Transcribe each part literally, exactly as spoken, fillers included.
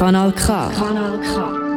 Kanal K. Kanal K.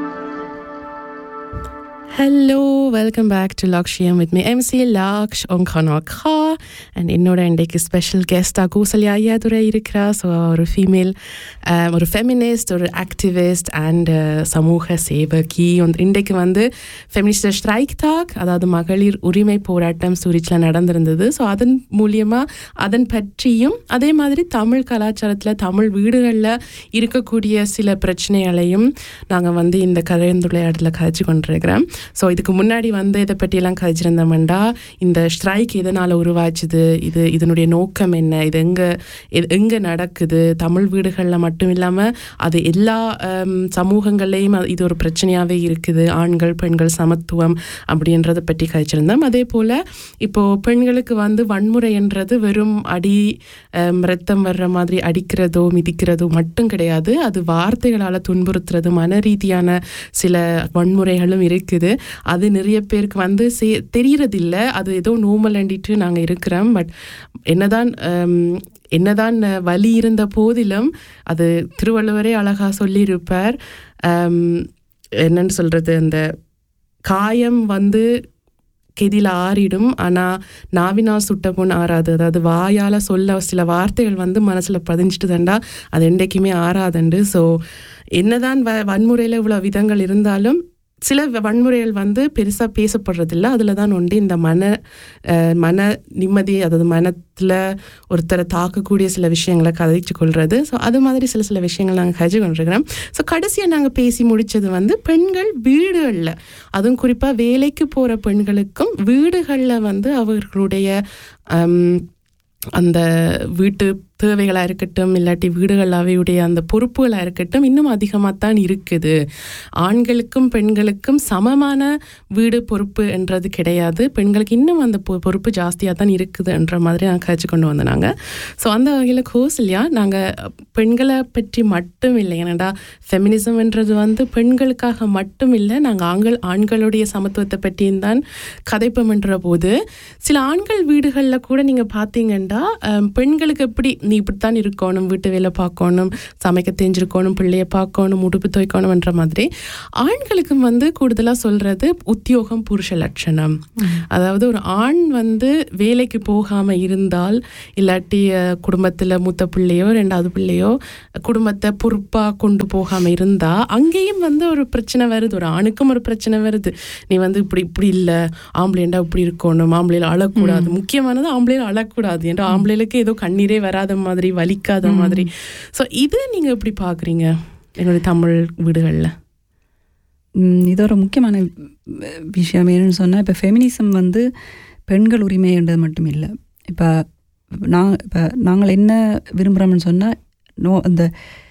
Hello, welcome back to Lakshya with me, M C Laksh on Kanal K. And என்னோட இன்றைக்கு special கெஸ்டாக கூசல்யா Ayyadurai இருக்கிறா. So ஒரு female, ஒரு feminist, ஒரு activist and சமூக சேவகி. இன்றைக்கு வந்து ஃபெமினிஸ்ட் ஸ்ட்ரைக் டாக், அதாவது மகளிர் உரிமை போராட்டம் சூரிச்சில் நடந்திருந்தது. ஸோ அதன் மூலியமாக அதன் பற்றியும், அதே மாதிரி தமிழ் கலாச்சாரத்தில் தமிழ் வீடுகளில் இருக்கக்கூடிய சில பிரச்சனைகளையும் நாங்கள் வந்து இந்த கலந்துரையாடலில் கதைச்சு கொண்டிருக்கிறோம். ஸோ இதுக்கு முன்னாடி வந்து இதை பற்றியெல்லாம் கதைச்சிருந்தோம்டா, இந்த ஸ்ட்ரைக் எதனால் உருவாச்சுது, இது இதனுடைய நோக்கம் என்ன, இது எங்கே எங்கே நடக்குது, தமிழ் வீடுகளில் மட்டும் இல்லாமல் அது எல்லா சமூகங்கள்லேயும் இது ஒரு பிரச்சனையாகவே இருக்குது, ஆண்கள் பெண்கள் சமத்துவம் அப்படின்றத பற்றி கதைச்சிருந்தோம். அதே போல் இப்போது பெண்களுக்கு வந்து வன்முறைன்றது வெறும் அடி ரத்தம் வர்ற மாதிரி அடிக்கிறதோ மிதிக்கிறதோ மட்டும் கிடையாது, அது வார்த்தைகளால் துன்புறுத்துறது, மன ரீதியான சில வன்முறைகளும் இருக்குது. அது நிறைய பேருக்கு வந்து சே தெரியறதில்லை, அது ஏதோ நோமல் அண்டிட்டு நாங்கள் இருக்கிறோம். பட் என்னதான் என்னதான் வலி இருந்த போதிலும், அது திருவள்ளுவரே அழகாக சொல்லியிருப்பார், என்னன்னு சொல்கிறது, அந்த காயம் வந்து கெதியில் ஆறிடும், ஆனால் நாவினால் சுட்ட பொண்ணு ஆறாது. அதாவது வாயால் சொல்ல சில வார்த்தைகள் வந்து மனசில் பதிஞ்சிட்டு தண்டா அது என்றைக்குமே ஆறாதுண்டு. ஸோ என்னதான் வ வன்முறையில் இவ்வளோ விதங்கள் இருந்தாலும் சில வன்முறைகள் வந்து பெருசாக பேசப்படுறதில்ல. அதில் தான் ஒன்று இந்த மன மன நிம்மதி, அதாவது மனத்தில் ஒருத்தரை தாக்கக்கூடிய சில விஷயங்களை கதைச்சு கொள்வது. ஸோ அது மாதிரி சில சில விஷயங்கள் நாங்கள் கதைச்சு கொண்டிருக்கிறோம். ஸோ கடைசியாக நாங்கள் பேசி முடித்தது வந்து பெண்கள் வீடுகளில், அதுவும் குறிப்பாக வேலைக்கு போகிற பெண்களுக்கும் வீடுகளில் வந்து அவர்களுடைய அந்த வீட்டு தேவைகளாக இருக்கட்டும், இல்லாட்டி வீடுகள் அவையுடைய அந்த பொறுப்புகளாக இருக்கட்டும் இன்னும் அதிகமாக தான் இருக்குது. ஆண்களுக்கும் பெண்களுக்கும் சமமான வீடு பொறுப்பு என்றது கிடையாது, பெண்களுக்கு இன்னும் அந்த பொ பொறுப்பு ஜாஸ்தியாக தான் இருக்குது என்ற மாதிரி நாங்கள் கழிச்சு கொண்டு வந்தோம் நாங்கள். ஸோ அந்த வகையில் கோசல்யா, நாங்கள் பெண்களை பற்றி மட்டும் இல்லை, ஏன்னாடா ஃபெமினிசம்ன்றது வந்து பெண்களுக்காக மட்டும் இல்லை, நாங்கள் ஆண்கள் ஆண்களுடைய சமத்துவத்தை பற்றியும் தான் கதைப்போம்ன்ற போது சில ஆண்கள் வீடுகளில் கூட நீங்கள் பார்த்தீங்கன்னா பெண்களுக்கு எப்படி நீ இப்படித்தான் இருக்கணும், வீட்டு வேலை பார்க்கணும், சமைக்க தெரிஞ்சிருக்கணும், பிள்ளைய பார்க்கணும், உடுப்பு துவைக்கணும்ன்ற மாதிரி ஆண்களுக்கும் வந்து கூடுதலாக சொல்கிறது உத்தியோகம் புருஷ லட்சணம். அதாவது ஒரு ஆண் வந்து வேலைக்கு போகாமல் இருந்தால், இல்லாட்டி குடும்பத்தில் மூத்த பிள்ளையோ ரெண்டாவது பிள்ளையோ குடும்பத்தை பொறுப்பாக கொண்டு போகாமல் இருந்தால் அங்கேயும் வந்து ஒரு பிரச்சனை வருது, ஒரு ஆணுக்கும் ஒரு பிரச்சனை வருது. நீ வந்து இப்படி இப்படி இல்லை, ஆம்பளைண்டா இப்படி இருக்கணும், ஆம்பளையில் அழக்கூடாது, முக்கியமானது ஆம்பளையில் அழக்கூடாது என்ற ஆம்பளைகளுக்கு ஏதோ கண்ணீரே வராத மாதிரி, வலிக்காத மாதிரி. ஸோ இது நீங்கள் எப்படி பார்க்குறீங்க என்னுடைய தமிழ் வீடுகளில்? இது ஒரு முக்கியமான விஷயம் என்னன்னு சொன்னால், இப்போ ஃபெமினிசம் வந்து பெண்கள் உரிமைன்றது மட்டும் இல்லை. இப்போ நான் இப்போ நாங்கள் என்ன விரும்புகிறோம்னு சொன்னால், நோ அந்த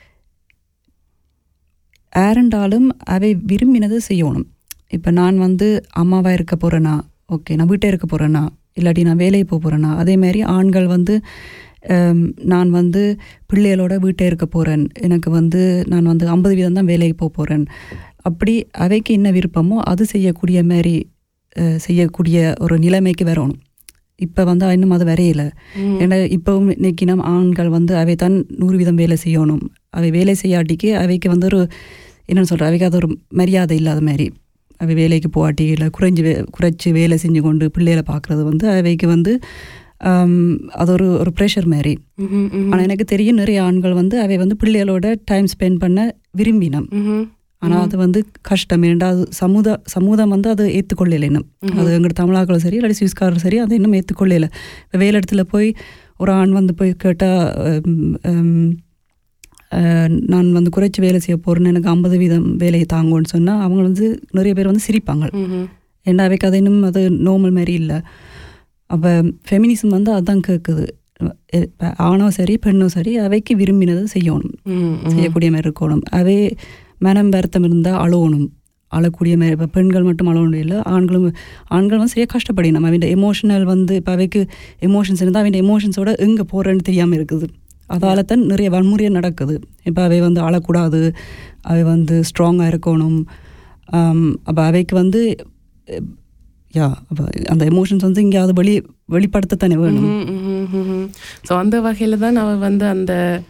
யாரெண்டாலும் அவை விரும்பினது செய்யணும். இப்போ நான் வந்து அம்மாவாக இருக்க போகிறேன்னா ஓகே, நான் வீட்டை இருக்க போகிறேன்னா, இல்லாட்டி நான் வேலையை போக போகிறேன்னா, அதேமாதிரி ஆண்கள் வந்து நான் வந்து பிள்ளைகளோட வீட்டை இருக்க போகிறேன், எனக்கு வந்து நான் வந்து ஐம்பது வீதம் தான் வேலைக்கு போக போகிறேன், அப்படி அவைக்கு என்ன விருப்பமோ அது செய்யக்கூடிய மாதிரி செய்யக்கூடிய ஒரு நிலைமைக்கு வரணும். இப்போ வந்து இன்னும் அது வரையில. ஏன்னா இப்போவும் இன்னைக்கு நம்ம ஆண்கள் வந்து அவை தான் நூறு வீதம் வேலை செய்யணும், அவை வேலை செய்யாட்டிக்கு அவைக்கு வந்து ஒரு என்னென்னு சொல்கிற, அவைக்கு அது ஒரு மரியாதை இல்லாத மாதிரி, அவை வேலைக்கு போகாட்டி இல்லை குறைஞ்சி வே குறைச்சி வேலை செஞ்சு கொண்டு பிள்ளைகளை பார்க்குறது வந்து அவைக்கு வந்து அது ஒரு ஒரு ப்ரெஷர் மாதிரி. ஆனால் எனக்கு தெரியும் நிறைய ஆண்கள் வந்து அவை வந்து பிள்ளைகளோட டைம் ஸ்பெண்ட் பண்ண விரும்பினோம். ஆனால் அது வந்து கஷ்டம். ஏன்டா அது சமூக சமூகம் வந்து அதை ஏற்றுக்கொள்ளலை இன்னும். அது எங்கள் தமிழாக்களும் சரி இல்லாட்டி சுவிஸ்காரரும் சரி அதை இன்னும் ஏற்றுக்கொள்ளலை. இப்போ வேலை இடத்துல போய் ஒரு ஆண் வந்து போய் கேட்டால், நான் வந்து குறைச்சி வேலை செய்ய போகிறேன்னு, எனக்கு ஐம்பது வீதம் வேலையை தாங்குன்னு சொன்னால் அவங்க வந்து நிறைய பேர் வந்து சிரிப்பாங்க. ஏன்னா அவைக்கு அது இன்னும் அது நார்மல் மாதிரி இல்லை. அப்போ ஃபெமினிசம் வந்து அதுதான் கேட்குது, ஆணோ சரி பெண்ணோ சரி அவைக்கு விரும்பினது செய்யணும், செய்யக்கூடிய மாதிரி இருக்கணும். அவை மனம் வருத்தம் இருந்தால் அழணும், அழக்கூடிய மாதிரி. இப்போ பெண்கள் மட்டும் அழணும் இல்லை, ஆண்களும் ஆண்கள் வந்து சரியாக கஷ்டப்படினோம். அவன் எமோஷனல் வந்து இப்போ அவைக்கு எமோஷன்ஸ் இருந்தால் அவன் எமோஷன்ஸோட எங்கே போகிறேன்னு தெரியாமல் இருக்குது. அதால் தான் நிறைய வன்முறை நடக்குது. இப்போ அவை வந்து அழக்கூடாது, அவை வந்து ஸ்ட்ராங்காக இருக்கணும். அப்போ அவைக்கு வந்து யா அப்போ அந்த எமோஷன்ஸ் வந்து இங்கேயாவது வெளி வெளிப்படுத்தத்தானே வேணும். ஸோ அந்த வகையில் தான் அவள் வந்து அந்த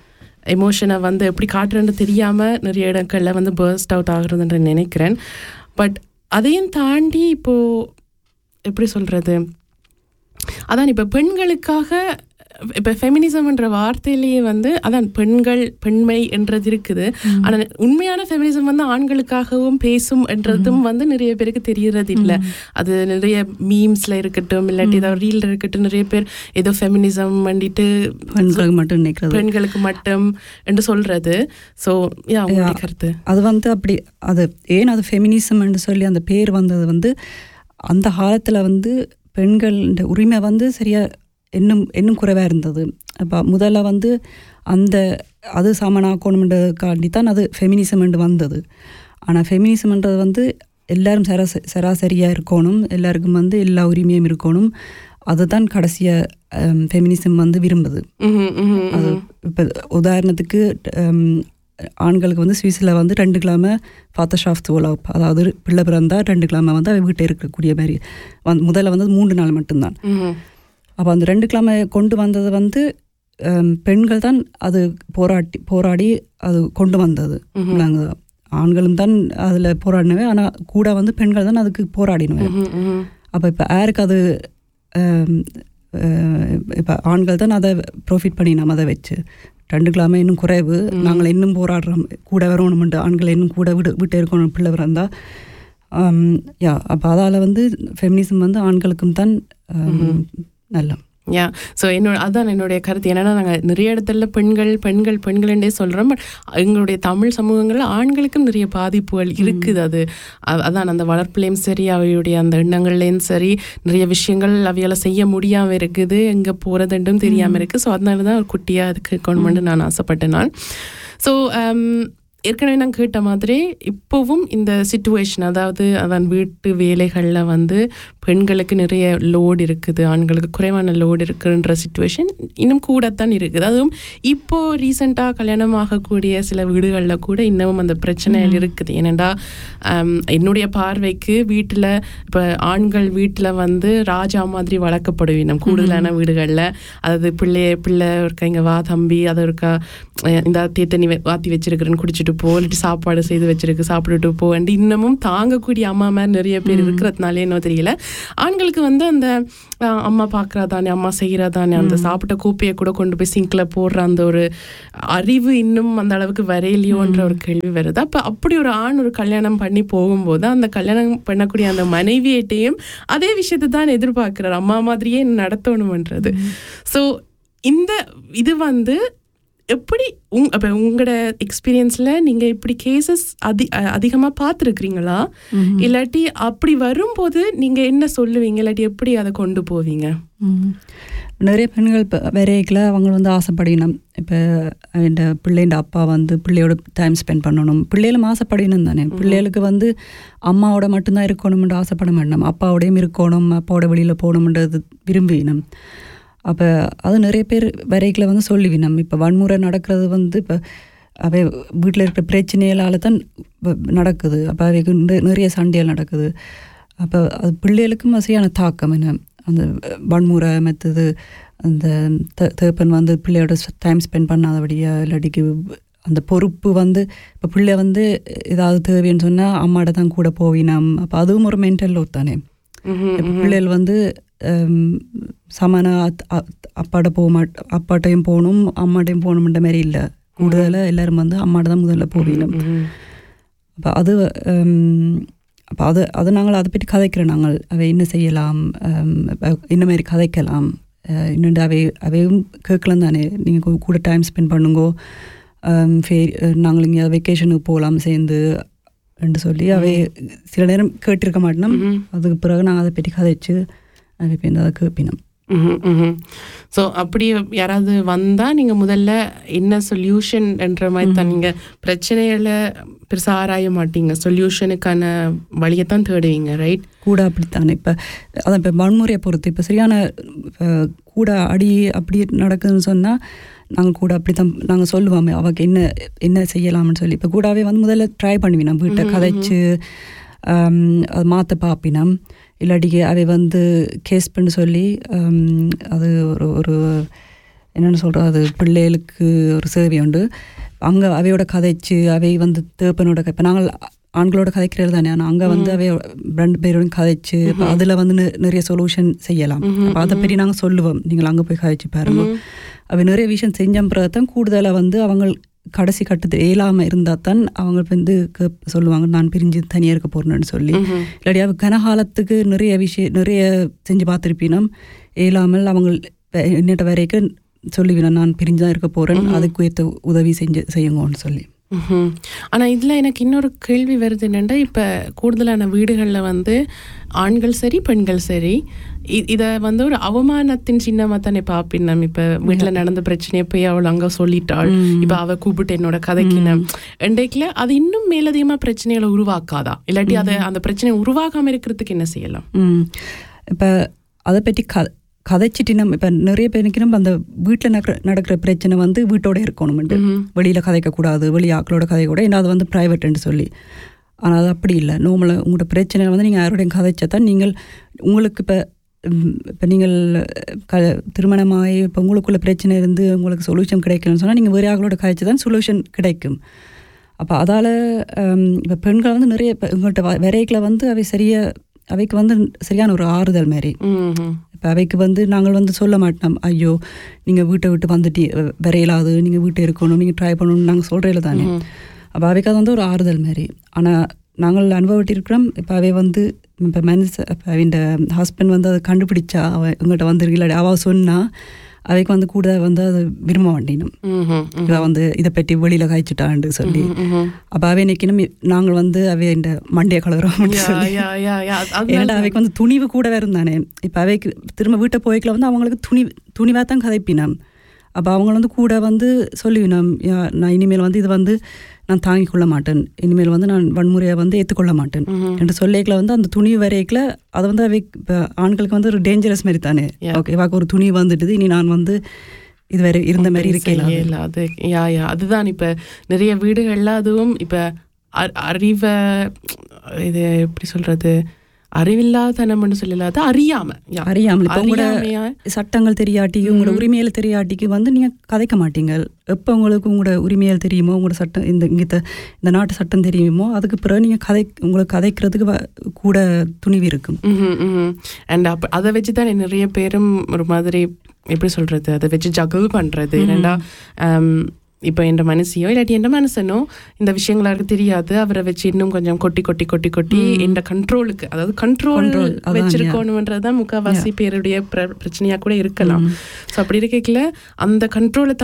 எமோஷனை வந்து எப்படி காட்டுறேன்னு தெரியாமல் நிறைய இடங்களில் வந்து பர்ஸ்ட் அவுட் ஆகுறதுன்ற நினைக்கிறேன். பட் அதையும் தாண்டி இப்போது எப்படி சொல்கிறது, அதான் இப்போ பெண்களுக்காக இப்போ ஃபெமினிசம்ன்ற வார்த்தையிலேயே வந்து அதான் பெண்கள் பெண்மை என்றது இருக்குது. ஆனால் உண்மையான ஃபெமினிசம் வந்து ஆண்களுக்காகவும் பேசும் என்றதும் வந்து நிறைய பேருக்கு தெரியறது இல்லை. அது நிறைய மீம்ஸில் இருக்கட்டும் இல்லாட்டி ஏதாவது ரீலில் இருக்கட்டும் நிறைய பேர் ஏதோ ஃபெமினிசம் பண்ணிட்டு பெண்களுக்கு மட்டும் நினைக்கிறது, பெண்களுக்கு மட்டும் என்று சொல்றது. ஸோ யா உங்களுடைய கருத்து அது வந்து அப்படி அது ஏன் அது ஃபெமினிசம் என்று சொல்லி அந்த பேர் வந்தது வந்து அந்த காலத்தில் வந்து பெண்கள் உரிமை வந்து சரியா இன்னும் இன்னும் குறைவாக இருந்தது. அப்போ முதல்ல வந்து அந்த அது சமனாக்கணுன்றதுக்காண்டி தான் அது ஃபெமினிசம்ன்று வந்தது. ஆனால் ஃபெமினிசம்ன்றது வந்து எல்லோரும் சராச சராசரியாக இருக்கணும், எல்லாருக்கும் வந்து எல்லா உரிமையும் இருக்கணும், அதுதான் கடைசியாக ஃபெமினிசம் வந்து விரும்புது. அது இப்போ உதாரணத்துக்கு ஆண்களுக்கு வந்து சுவிஸில் வந்து ரெண்டு கிழமை ஃபாதர்ஷாஃப்ட் ஓலாப், அதாவது பிள்ளை பிறந்தால் ரெண்டு கிழமை வந்து அவ வீட்டை இருக்கக்கூடிய மாதிரி வந்து முதல்ல வந்து மூன்று நாள் மட்டும்தான். அப்போ அந்த ரெண்டு கிழமை கொண்டு வந்தது வந்து பெண்கள் தான் அது போராட்டி போராடி அது கொண்டு வந்தது. நாங்கள் ஆண்களும் தான் அதில் போராடினவே, ஆனால் கூட வந்து பெண்கள் தான் அதுக்கு போராடினவே. அப்போ இப்போ யாருக்கு அது இப்போ ஆண்கள் தான் அதை ப்ராஃபிட் பண்ணினோம், அதை வச்சு ரெண்டு கிழமை இன்னும் குறைவு, நாங்கள் இன்னும் போராடுறோம், கூட வரணும்ட்டு ஆண்களை இன்னும் கூட விட்டு விட்டு இருக்கணும் பிள்ளை இருந்தால். யா அப்போ அதால் வந்து ஃபெமினிசம் வந்து ஆண்களுக்கும் தான் நல்ல. யா ஸோ என்னோட அதான் என்னுடைய கருத்து என்னென்னா, நாங்கள் நிறைய இடத்துல பெண்கள் பெண்கள் பெண்களே சொல்கிறோம். பட் எங்களுடைய தமிழ் சமூகங்களில் ஆண்களுக்கும் நிறைய பாதிப்புகள் இருக்குது. அது அதான் அந்த வளர்ப்புலேயும் சரி அவையுடைய அந்த எண்ணங்கள்லேயும் சரி நிறைய விஷயங்கள் அவையால் செய்ய முடியாமல் இருக்குது, எங்கே போகிறதுன்றும் தெரியாமல் இருக்குது. ஸோ அதனால தான் ஒரு குட்டியாக அதுக்கு கொண்டு நான் ஆசைப்பட்டேன் நான். ஸோ ஏற்கனவே நான் கேட்ட மாதிரி இப்போவும் இந்த சிச்சுவேஷன், அதாவது அதான் வீட்டு வேலைகளில் வந்து பெண்களுக்கு நிறைய லோடு இருக்குது, ஆண்களுக்கு குறைவான லோடு இருக்குன்ற சிச்சுவேஷன் இன்னும் கூடத்தான் இருக்குது. அதுவும் இப்போது ரீசெண்டாக கல்யாணம் ஆகக்கூடிய சில வீடுகளில் கூட இன்னமும் அந்த பிரச்சனைகள் இருக்குது. ஏனெண்டா என்னுடைய பார்வைக்கு வீட்டில் இப்போ ஆண்கள் வீட்டில் வந்து ராஜா மாதிரி வளர்க்கப்படுவீங்க கூடுதலான வீடுகளில். அதாவது பிள்ளைய பிள்ளை இருக்கா இங்கே வா தம்பி, அதை இருக்கா இந்த தேத்தண்ணி வாத்தி வச்சிருக்கிறேன்னு குடிச்சிட்டு போ, இல்லாட்டி சாப்பாடு செய்து வச்சிருக்கு சாப்பிட்டுட்டு போ, அண்ட் இன்னமும் தாங்கக்கூடிய அம்மா மாதிரி நிறைய பேர் இருக்கிறதுனாலே என்ன தெரியல, ஆண்களுக்கு வந்து அந்த அம்மா பார்க்குறாதானே அம்மா செய்கிறதானே அந்த சாப்பிட்ட கூப்பையை கூட கொண்டு போய் சிங்கில் போடுற அந்த ஒரு அறிவு இன்னும் அந்த அளவுக்கு வரையிலையோன்ற ஒரு கேள்வி வருது. அப்போ அப்படி ஒரு ஆண் ஒரு கல்யாணம் பண்ணி போகும்போது அந்த கல்யாணம் பண்ணக்கூடிய அந்த மனைவியிட்டையும் அதே விஷயத்தை தான் எதிர்பார்க்குறாரு, அம்மா மாதிரியே நடத்தணும்ன்றது. ஸோ இந்த இது வந்து எப்படி உங் அப்போ உங்களோட எக்ஸ்பீரியன்ஸில் நீங்கள் இப்படி கேசஸ் அதி அதிகமாக பார்த்துருக்குறீங்களா, இல்லாட்டி அப்படி வரும்போது நீங்கள் என்ன சொல்லுவீங்க, இல்லாட்டி எப்படி அதை கொண்டு போவீங்க? நிறைய பெண்கள் இப்போ வேறையில் அவங்க வந்து ஆசைப்படணும், இப்போ இந்த பிள்ளைண்ட அப்பா வந்து பிள்ளையோட டைம் ஸ்பெண்ட் பண்ணணும், பிள்ளைகளும் ஆசைப்படணும் தானே. பிள்ளைகளுக்கு வந்து அம்மாவோட மட்டும்தான் இருக்கணும்னு ஆசைப்பட மாட்டோம், அப்பாவோடையும் இருக்கணும், அப்பாவோட வெளியில் போகணும்ன்றது விரும்பினோம். அப்போ அது நிறைய பேர் வரைகளை வந்து சொல்லுவினோம். இப்போ வன்முறை நடக்கிறது வந்து இப்போ அவை வீட்டில் இருக்கிற பிரச்சனைகளால் தான் நடக்குது. அப்போ அவைக்கு நிறைய சண்டைகள் நடக்குது. அப்போ அது பிள்ளைகளுக்கும் வசதியான தாக்கம் என்ன, அந்த வன்முறை மெத்தது அந்த தேப்பன் வந்து பிள்ளையோட டைம் ஸ்பெண்ட் பண்ணாதபடியா, இல்லாட்டிக்கு அந்த பொறுப்பு வந்து இப்போ பிள்ளை வந்து ஏதாவது தேவைன்னு சொன்னால் அம்மாட்ட தான் கூட போவினோம். அப்போ அதுவும் ஒரு மென்டல் லோட் தானே. இப்போ பிள்ளைகள் வந்து சமனா அப்பாட்ட போக மாட் அப்பாட்டையும் போகணும் அம்மாட்டையும் போகணுன்ற மாதிரி இல்லை, கூடுதலாக எல்லோரும் வந்து அம்மாட்ட தான் முதல்ல போகணும். அப்போ அது அப்போ அது அது நாங்கள் அதை பற்றி கதைக்கிறோம். நாங்கள் அவை என்ன செய்யலாம், இந்த மாதிரி கதைக்கலாம், இன்னொன்று அவை அவையும் கேட்கலாம் தானே, நீங்கள் கூட டைம் ஸ்பெண்ட் பண்ணுங்கோ, ஃபே நாங்கள் இங்கே வெக்கேஷனுக்கு போகலாம் சேர்ந்து என்று சொல்லி அவை சில நேரம் கேட்டிருக்க மாட்டோம். அதுக்கு பிறகு நாங்கள் அதை பற்றி கதைச்சு அதை இப்போ அதை கேட்பினோம். ஸோ அப்படி யாராவது வந்தால் நீங்கள் முதல்ல என்ன சொல்யூஷன் என்ற மாதிரி தான், நீங்கள் பிரச்சனைகளை பெருசாக ஆராய மாட்டீங்க, சொல்யூஷனுக்கான வழியைத்தான் தேடுவீங்க, ரைட்? கூட அப்படித்தானே. இப்போ அதான் இப்போ வன்முறையை பொறுத்து இப்போ சரியான கூட அடி அப்படி நடக்குதுன்னு சொன்னால் நாங்கள் கூட அப்படி தான் நாங்கள் சொல்லுவோமே அவக்கு என்ன என்ன செய்யலாம்னு சொல்லி. இப்போ கூடவே வந்து முதல்ல ட்ரை பண்ணுவினோம், வீட்டை கதைச்சு அது மாற்ற பார்ப்பினோம், இல்லாட்டிக்கு அவை வந்து கேஸ் பண்ணி சொல்லி அது ஒரு ஒரு என்னென்னு சொல்கிறது, அது பிள்ளைகளுக்கு ஒரு சேவை உண்டு. அங்கே அவையோட கதைச்சு அவை வந்து தேப்பனோட இப்போ நாங்கள் ஆண்களோட கதைக்கிறது தானே, ஆனால் அங்கே வந்து அவை ரெண்டு பேரோட கதைச்சு இப்போ அதில் வந்து நிறைய சொல்யூஷன் செய்யலாம். அப்போ அதை பற்றி நாங்கள் சொல்லுவோம், நீங்கள் அங்கே போய் கதைச்சு பாருங்க. அவை நிறைய விஷயம் செஞ்ச தான் கூடுதலாக வந்து அவங்க கடைசி கட்டத்து இயலாமல் இருந்தால் தான் அவங்க வந்து சொல்லுவாங்க நான் பிரிஞ்சு தனியாக இருக்க போகிறேன்னு சொல்லி. இல்லாட்டி அவ கனகாலத்துக்கு நிறைய விஷயம் நிறைய செஞ்சு பார்த்துருப்பினோம், இயலாமல் அவங்க என்னட்ட வரைக்கும் சொல்லுவினா நான் பிரிஞ்சு தான் இருக்க போகிறேன், அதுக்கு ஏற்ற உதவி செஞ்சு செய்யுங்கன்னு சொல்லி. ஆனால் இதில் எனக்கு இன்னொரு கேள்வி வருது என்னென்னா, இப்போ கூடுதலான வீடுகளில் வந்து ஆண்கள் சரி பெண்கள் சரி இதை வந்து ஒரு அவமானத்தின் சின்னமாக தானே பார்ப்பினோம். இப்போ வீட்டில் நடந்த பிரச்சனையை போய் அவள் அங்கே சொல்லிட்டாள், இப்போ அவள் கூப்பிட்டு என்னோட கதைக்கினம் இன்றைக்குல அது இன்னும் மேலதிகமாக பிரச்சனைகளை உருவாக்காதா, இல்லாட்டி அதை அந்த பிரச்சனையை உருவாக்காமல் இருக்கிறதுக்கு என்ன செய்யலாம்? இப்போ அதை பற்றி க கதைச்சிட்டு நம்ம இப்போ நிறைய பேருக்கு நம்ம அந்த வீட்டில் நடக்கிற நடக்கிற பிரச்சனை வந்து வீட்டோட இருக்கணும்ட்டு, வெளியில் கதைக்கக்கூடாது, வெளி ஆக்களோட கதை கூட ஏன்னா அது வந்து ப்ரைவேட்டுன்னு சொல்லி. ஆனால் அது அப்படி இல்லை. நார்மலாக உங்களோட பிரச்சனை வந்து நீங்கள் யாரோடையும் கதைச்சா தான் நீங்கள் உங்களுக்கு இப்போ இப்போ நீங்கள் க திருமணமாகி இப்போ உங்களுக்குள்ள பிரச்சனை இருந்து உங்களுக்கு சொல்யூஷன் கிடைக்கலன்னு சொன்னால் நீங்கள் வேறு ஆக்களோட கதைச்சி தான் சொல்யூஷன் கிடைக்கும். அப்போ அதால் இப்போ பெண்கள் வந்து நிறைய இப்போ உங்கள்கிட்ட வரைகளை வந்து அவை சரியாக அவைக்கு வந்து சரியான ஒரு ஆறுதல் மாதிரி. இப்போ அவைக்கு வந்து நாங்கள் வந்து சொல்ல மாட்டோம், ஐயோ நீங்கள் வீட்டை விட்டு வந்துட்டு வரையலாது, நீங்கள் வீட்டை இருக்கணும், நீங்கள் ட்ரை பண்ணணும்னு நாங்கள் சொல்கிறதில்ல தானே. அப்போ அவைக்கு அது வந்து ஒரு ஆறுதல் மாதிரி. ஆனால் நாங்கள் அனுபவிட்டிருக்கிறோம். இப்போ அவை வந்து இப்போ மனசு இப்போ அவன் ஹஸ்பண்ட் வந்து அதை கண்டுபிடிச்சா அவன் உங்கள்கிட்ட வந்துருக்கல அவள் சொன்னால் அவைக்கு வந்து கூட வந்து அதை விரும்ப மாட்டேனும். இவ வந்து இதை பற்றி வெளியில் காய்ச்சிட்டான்னு சொல்லி. அப்போ அவை நிற்கணும் நாங்கள் வந்து அவை இந்த மண்டைய கலரோம் ஏன்னா அவைக்கு வந்து துணிவு கூட இருந்தானே. இப்போ அவைக்கு திரும்ப வீட்டை போய்க்கல வந்து அவங்களுக்கு துணி துணிவாக தான் கதைப்பினோம். அப்போ அவங்க வந்து கூட வந்து சொல்லுவினோம், நான் இனிமேல் வந்து இது வந்து நான் தாங்கிக் கொள்ள மாட்டேன், இனிமேல் வந்து நான் வன்முறையை வந்து ஏற்றுக்கொள்ள மாட்டேன் என்று சொல்லிக்கல வந்து அந்த துணி வரைக்கல அதை வந்து அவை இப்போ ஆண்களுக்கு வந்து ஒரு டேஞ்சரஸ் மாதிரி தானே. ஓகே வாக்கு ஒரு துணி வந்துட்டுது, இனி நான் வந்து இது வேற இருந்த மாதிரி இருக்கல. அது யா யா அதுதான் இப்போ நிறைய வீடுகளில் அதுவும் இப்போ அறிவை இது எப்படி சொல்கிறது அறிவில்லாதனம்னு சொல்லலாத அறியாம அறியாமல் இப்போ உங்களோட சட்டங்கள் தெரியாட்டிக்கு உங்களோட உரிமையில் தெரியாட்டிக்கு வந்து நீங்கள் கதைக்க மாட்டீங்க. எப்போ உங்களுக்கு உங்களோட உரிமையில் தெரியுமோ உங்களோட சட்டம் இந்த இங்கே இந்த நாட்டு சட்டம் தெரியுமோ அதுக்கு பிறகு நீங்கள் கதை உங்களுக்கு கதைக்கிறதுக்கு கூட துணிவு இருக்கும். அண்ட் அப்போ அதை வச்சு தான் நிறைய பேரும் ஒரு மாதிரி எப்படி சொல்கிறது அதை வச்சு ஜகிள் பண்ணுறது. ஏன்னா இப்போ என் மனசையோ இல்லாட்டி என் மனசனோ இந்த விஷயங்கள் யாருக்கு தெரியாது, அவரை வச்சு இன்னும் கொஞ்சம் கொட்டி கொட்டி கொட்டி கொட்டி என் கண்ட்ரோலுக்கு அதாவது கண்ட்ரோல் வச்சிருக்கணும்ன்றதுதான் முக்கால்வாசி பேருடைய பிரச்சனையா கூட இருக்கலாம். ஸோ அப்படி இருக்கல அந்த கண்ட்ரோலை